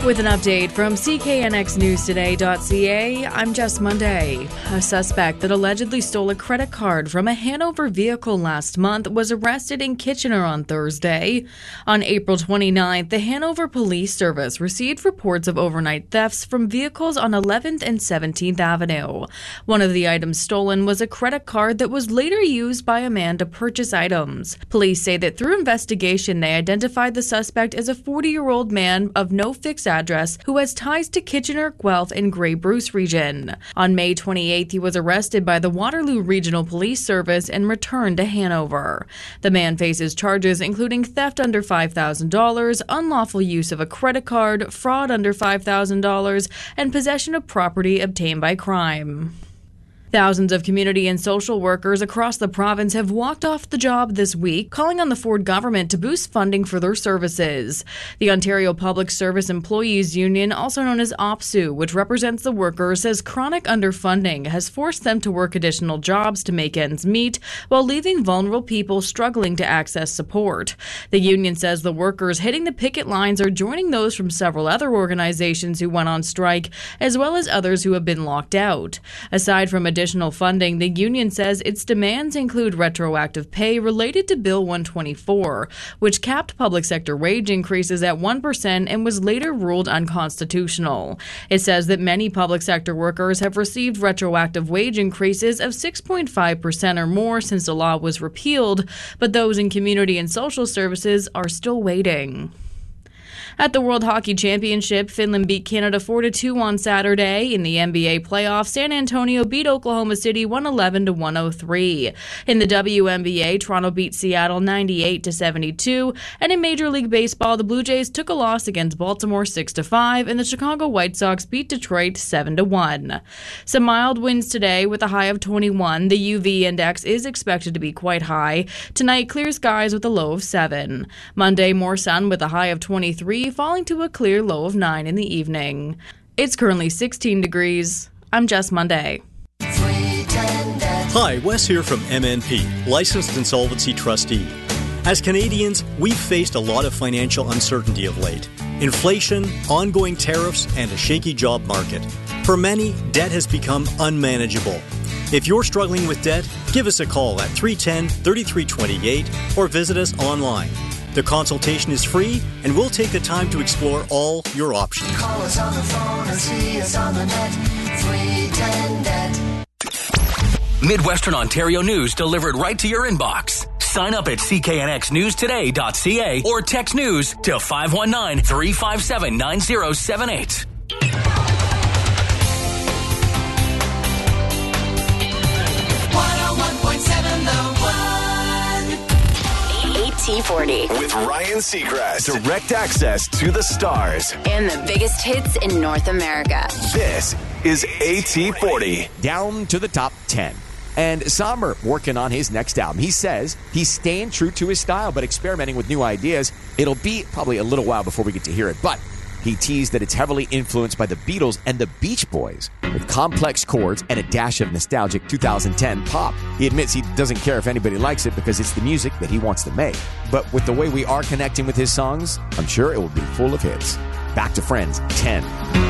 With an update from CKNXNewsToday.ca, I'm Jess Monday. A suspect that allegedly stole a credit card from a Hanover vehicle last month was arrested in Kitchener on Thursday. On April 29th, the Hanover Police Service received reports of overnight thefts from vehicles on 11th and 17th Avenue. One of the items stolen was a credit card that was later used by a man to purchase items. Police say that through investigation, they identified the suspect as a 40-year-old man of no fixed address who has ties to Kitchener, Guelph, and Grey Bruce region. On May 28th, he was arrested by the Waterloo Regional Police Service and returned to Hanover. The man faces charges including theft under $5,000, unlawful use of a credit card, fraud under $5,000, and possession of property obtained by crime. Thousands of community and social workers across the province have walked off the job this week, calling on the Ford government to boost funding for their services. The Ontario Public Service Employees Union, also known as OPSU, which represents the workers, says chronic underfunding has forced them to work additional jobs to make ends meet, while leaving vulnerable people struggling to access support. The union says the workers hitting the picket lines are joining those from several other organizations who went on strike, as well as others who have been locked out. Aside from additional funding, the union says its demands include retroactive pay related to Bill 124, which capped public sector wage increases at 1% and was later ruled unconstitutional. It says that many public sector workers have received retroactive wage increases of 6.5% or more since the law was repealed, but those in community and social services are still waiting. At the World Hockey Championship, Finland beat Canada 4-2 on Saturday. In the NBA playoffs, San Antonio beat Oklahoma City 111-103. In the WNBA, Toronto beat Seattle 98-72. And in Major League Baseball, the Blue Jays took a loss against Baltimore 6-5, and the Chicago White Sox beat Detroit 7-1. Some mild winds today with a high of 21. The UV index is expected to be quite high. Tonight, clear skies with a low of 7. Monday, more sun with a high of 23. Falling to a clear low of 9 in the evening. It's currently 16 degrees. I'm Jess Monday. Hi, Wes here from MNP, Licensed Insolvency Trustee. As Canadians, we've faced a lot of financial uncertainty of late. Inflation, ongoing tariffs, and a shaky job market. For many, debt has become unmanageable. If you're struggling with debt, give us a call at 310-3328 or visit us online. The consultation is free, and we'll take the time to explore all your options. Call us on the phone and see us on the net. 310-NET. Midwestern Ontario news delivered right to your inbox. Sign up at cknxnewstoday.ca or text news to 519-357-9078. AT40 with Ryan Seacrest. Direct access to the stars and the biggest hits in North America. This is AT40. Down to the top 10. And Somber working on his next album. He says he's staying true to his style, but experimenting with new ideas. It'll be probably a little while before we get to hear it, but he teased that it's heavily influenced by the Beatles and the Beach Boys, with complex chords and a dash of nostalgic 2010 pop. He admits he doesn't care if anybody likes it because it's the music that he wants to make. But with the way we are connecting with his songs, I'm sure it will be full of hits. Back to Friends 10.